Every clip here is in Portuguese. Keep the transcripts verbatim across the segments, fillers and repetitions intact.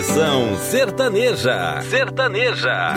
Tradição sertaneja. Sertaneja.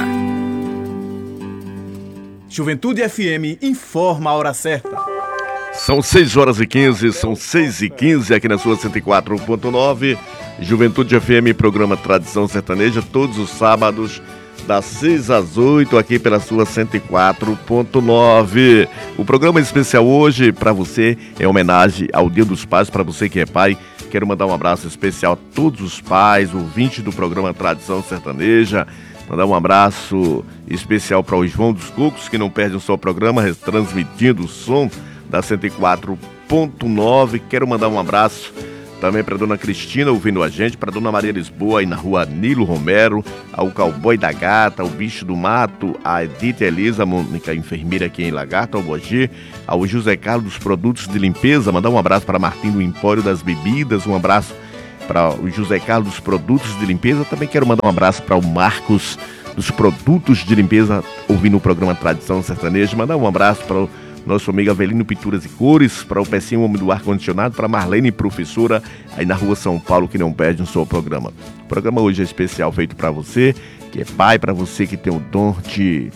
Juventude F M informa a hora certa. São seis horas e quinze, são seis e quinze aqui na sua cento e quatro ponto nove. Juventude F M, programa Tradição Sertaneja, todos os sábados, das seis às oito, aqui pela sua cento e quatro ponto nove. O programa especial hoje, para você, é homenagem ao Dia dos Pais, para você que é pai. Quero mandar um abraço especial a todos os pais, ouvintes do programa Tradição Sertaneja. Mandar um abraço especial para o João dos Cocos, que não perde o seu programa, retransmitindo o som da cento e quatro ponto nove. Quero mandar um abraço também para dona Cristina, ouvindo a gente, para dona Maria Lisboa, aí na rua Nilo Romero, ao Cowboy da Gata, ao Bicho do Mato, a Edith Elisa, a Mônica, enfermeira aqui em Lagarto, ao Bogi, ao José Carlos dos Produtos de Limpeza. Mandar um abraço para Martim do Empório das Bebidas, um abraço para o José Carlos dos Produtos de Limpeza. Também quero mandar um abraço para o Marcos dos Produtos de Limpeza, ouvindo o programa Tradição Sertaneja. Mandar um abraço para o nosso amigo Avelino Pinturas e Cores, para o Pecinho Homem do Ar-Condicionado, para Marlene Professora, aí na rua São Paulo, que não perde um só programa. O programa hoje é especial, feito para você que é pai, para você que tem o dom de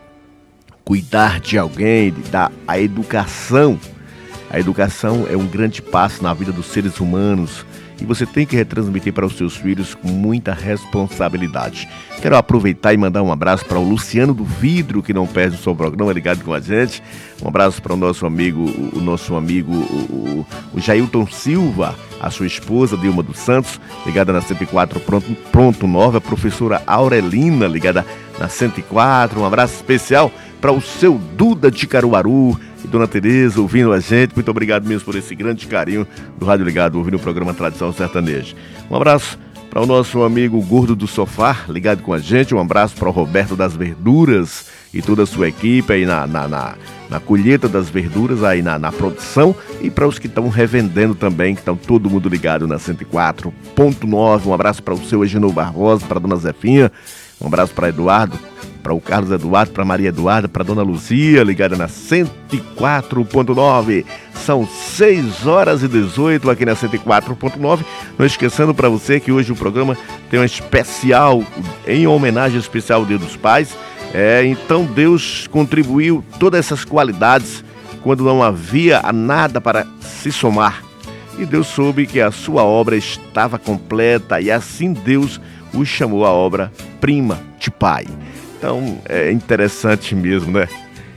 cuidar de alguém, de dar a educação. A educação é um grande passo na vida dos seres humanos e você tem que retransmitir para os seus filhos com muita responsabilidade. Quero aproveitar e mandar um abraço para o Luciano do Vidro, que não perde o seu programa, ligado com a gente. Um abraço para o nosso amigo, o nosso amigo, o, o Jailton Silva, a sua esposa, Dilma dos Santos, ligada na cento e quatro ponto nove, a professora Aurelina, ligada na cento e quatro. Um abraço especial para o seu Duda de Caruaru e dona Tereza, ouvindo a gente. Muito obrigado mesmo por esse grande carinho do Rádio Ligado, ouvindo o programa Tradição Sertaneja. Um abraço para o nosso amigo Gordo do Sofá, ligado com a gente. Um abraço para o Roberto das Verduras e toda a sua equipe aí na, na, na, na colheita das verduras, aí na, na produção. E para os que estão revendendo também, que estão todo mundo ligado na cento e quatro ponto nove. Um abraço para o seu Egenor Barbosa, para a dona Zefinha. Um abraço para Eduardo, para o Carlos Eduardo, para Maria Eduarda, para a dona Luzia, ligada na cento e quatro ponto nove. São seis horas e dezoito aqui na cento e quatro ponto nove. Não esquecendo para você que hoje o programa tem um especial, em homenagem especial ao Dia dos Pais. É, então Deus contribuiu todas essas qualidades quando não havia nada para se somar. E Deus soube que a sua obra estava completa e assim Deus o chamou a obra-prima de pai. Então é interessante mesmo, né?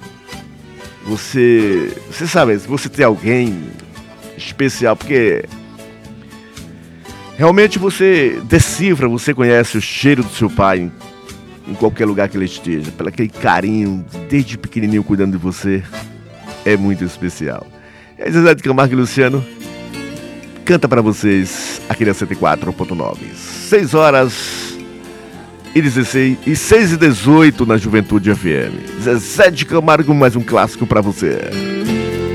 Você, você sabe, se você tem alguém especial, porque realmente você decifra, você conhece o cheiro do seu pai em, em qualquer lugar que ele esteja, pelo aquele carinho, desde pequenininho cuidando de você, é muito especial. E aí, Zezé de Camargo e Luciano canta para vocês aqui na cento e quatro ponto nove. seis horas e dezesseis e seis e dezoito na Juventude F M. Zezé de Camargo, mais um clássico para você.